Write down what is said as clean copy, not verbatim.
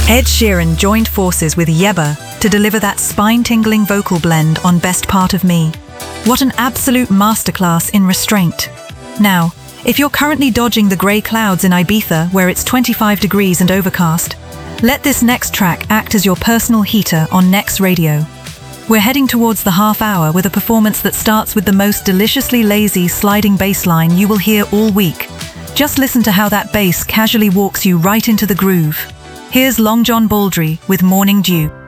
Ed Sheeran joined forces with Yebba to deliver that spine-tingling vocal blend on Best Part of Me. What an absolute masterclass in restraint. Now, if you're currently dodging the grey clouds in Ibiza where it's 25 degrees and overcast, let this next track act as your personal heater on Next Radio. We're heading towards the half hour with a performance that starts with the most deliciously lazy sliding bass line you will hear all week. Just listen to how that bass casually walks you right into the groove. Here's Long John Baldry with Morning Dew.